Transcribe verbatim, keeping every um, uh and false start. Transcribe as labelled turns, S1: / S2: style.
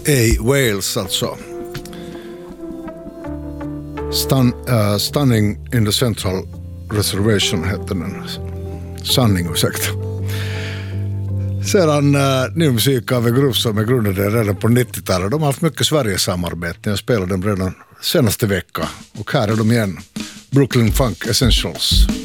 S1: ej Wales alltså. Stun, uh, Stunning in the Central Reservation heter den. Sanning, ursäkta. Sedan uh, ny musik av en grupp som är grundade redan på nittiotalet. De har haft mycket Sverige-samarbete. Jag spelade dem redan senaste vecka. Och här är de igen. Brooklyn Funk Essentials.